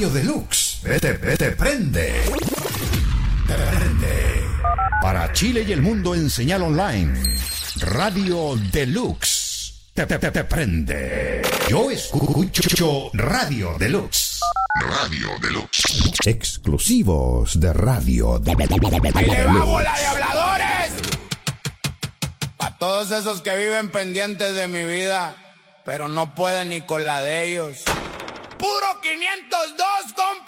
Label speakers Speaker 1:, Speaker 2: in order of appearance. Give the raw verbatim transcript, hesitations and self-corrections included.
Speaker 1: Radio Deluxe. Vete, vete, prende. Te prende. Para Chile y el mundo en señal online. Radio Deluxe. Te, te, te, te prende. Yo escucho Radio Deluxe. Radio Deluxe. Exclusivos de Radio Deluxe.
Speaker 2: ¡Y le va bola de habladores! A todos esos que viven pendientes de mi vida, pero no pueden ni con la de ellos. ¡Puro quinientos dos, compa!